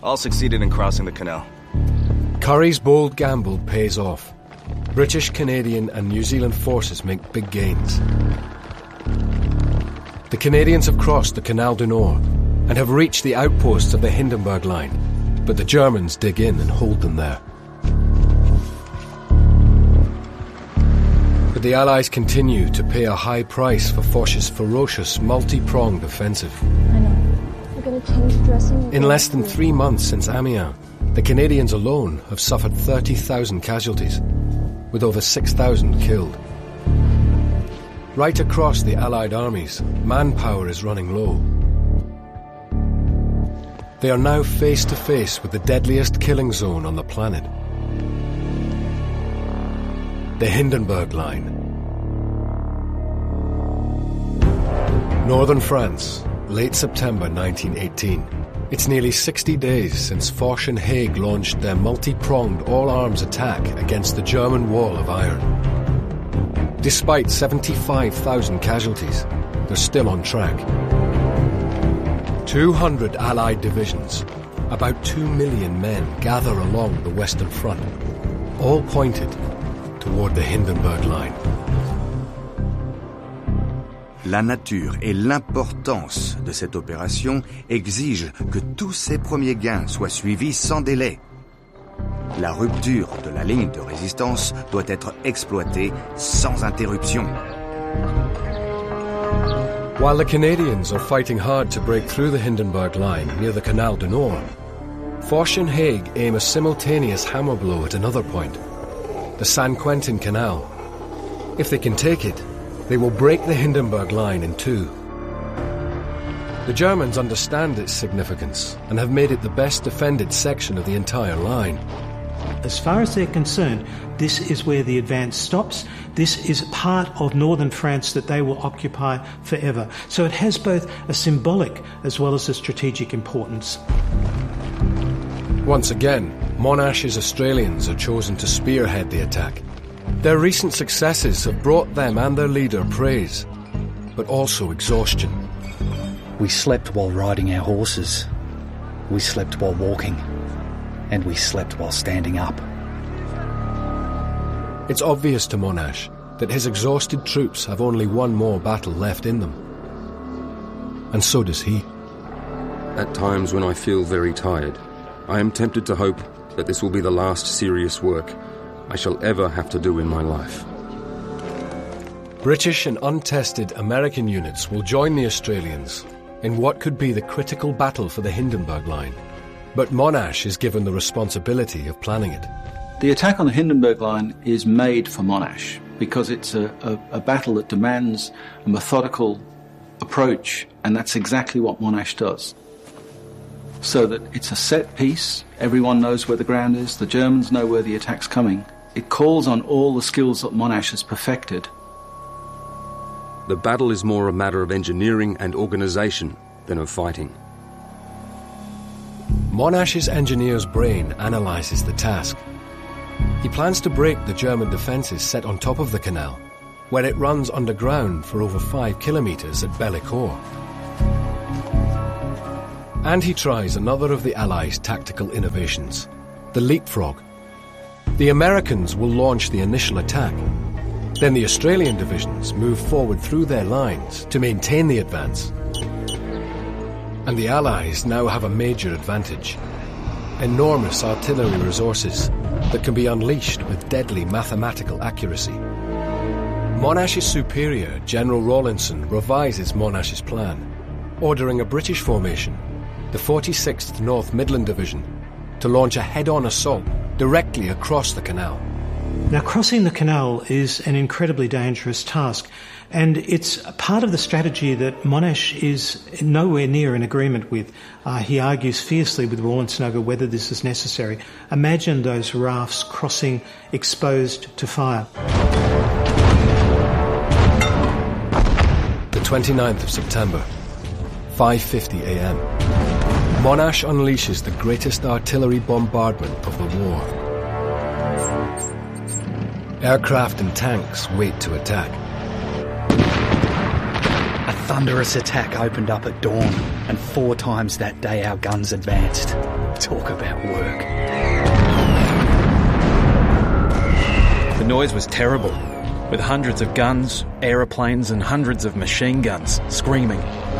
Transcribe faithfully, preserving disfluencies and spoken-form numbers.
All succeeded in crossing the canal. Curry's bold gamble pays off. British, Canadian and New Zealand forces make big gains. The Canadians have crossed the Canal du Nord and have reached the outposts of the Hindenburg Line, but the Germans dig in and hold them there. But the Allies continue to pay a high price for Foch's ferocious, multi-pronged offensive. I know. We're gonna change dressing. In less than three months since Amiens, the Canadians alone have suffered thirty thousand casualties, with over six thousand killed. Right across the Allied armies, manpower is running low. They are now face to face with the deadliest killing zone on the planet. The Hindenburg Line. Northern France, late September nineteen eighteen. It's nearly sixty days since Foch and Haig launched their multi-pronged all-arms attack against the German wall of iron. Despite seventy-five thousand casualties, they're still on track. two hundred Allied divisions, about two million men gather along the Western Front, all pointed toward the Hindenburg Line. La nature et l'importance de cette opération exigent que tous ces premiers gains soient suivis sans délai. La rupture de la ligne de résistance doit être exploitée sans interruption. While the Canadians are fighting hard to break through the Hindenburg Line near the Canal du Nord, Foch and Haig aim a simultaneous hammer blow at another point, the San Quentin Canal. If they can take it, they will break the Hindenburg Line in two. The Germans understand its significance and have made it the best defended section of the entire line. As far as they're concerned, this is where the advance stops. This is part of northern France that they will occupy forever. So it has both a symbolic as well as a strategic importance. Once again, Monash's Australians are chosen to spearhead the attack. Their recent successes have brought them and their leader praise, but also exhaustion. We slept while riding our horses. We slept while walking. And we slept while standing up. It's obvious to Monash that his exhausted troops have only one more battle left in them. And so does he. At times when I feel very tired, I am tempted to hope that this will be the last serious work I shall ever have to do in my life. British and untested American units will join the Australians in what could be the critical battle for the Hindenburg Line. But Monash is given the responsibility of planning it. The attack on the Hindenburg Line is made for Monash because it's a, a, a battle that demands a methodical approach, and that's exactly what Monash does. So that it's a set piece, everyone knows where the ground is, the Germans know where the attack's coming. It calls on all the skills that Monash has perfected. The battle is more a matter of engineering and organisation than of fighting. Monash's engineer's brain analyses the task. He plans to break the German defences set on top of the canal, where it runs underground for over five kilometres at Bellicourt. And he tries another of the Allies' tactical innovations, the leapfrog. The Americans will launch the initial attack. Then the Australian divisions move forward through their lines to maintain the advance. And the Allies now have a major advantage. Enormous artillery resources that can be unleashed with deadly mathematical accuracy. Monash's superior, General Rawlinson, revises Monash's plan, ordering a British formation, the forty-sixth North Midland Division, to launch a head-on assault directly across the canal. Now, crossing the canal is an incredibly dangerous task, and it's part of the strategy that Monash is nowhere near in agreement with. Uh, he argues fiercely with Rawlinson over whether this is necessary. Imagine those rafts crossing exposed to fire. The twenty-ninth of September, five fifty a m Monash unleashes the greatest artillery bombardment of the war. Aircraft and tanks wait to attack. A thunderous attack opened up at dawn, and four times that day our guns advanced. Talk about work. The noise was terrible, with hundreds of guns, aeroplanes and hundreds of machine guns screaming.